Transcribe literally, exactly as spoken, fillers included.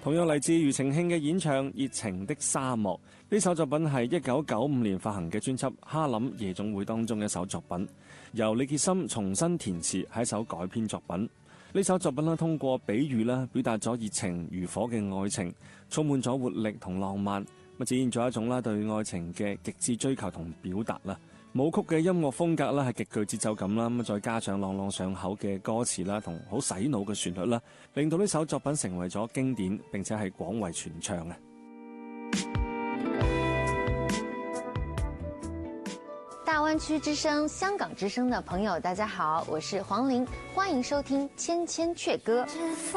同樣嚟自庾澄慶嘅演唱《熱情的沙漠》，呢首作品係一九九五年發行嘅專輯《哈林夜總會》當中嘅一首作品，由李傑森重新填詞，係一首改編作品。呢首作品咧，通過比喻啦，表達咗熱情如火嘅愛情，充滿咗活力同浪漫，咁展現咗一種啦對愛情嘅極致追求同表達啦。舞曲嘅音樂風格啦係極具節奏感啦，咁再加上朗朗上口嘅歌詞啦，同好洗腦嘅旋律啦，令到呢首作品成為咗經典，並且係廣為傳唱啊！ 大灣區之聲、香港之聲的朋友，大家好，我是黃玲，歡迎收聽《千千闕歌》。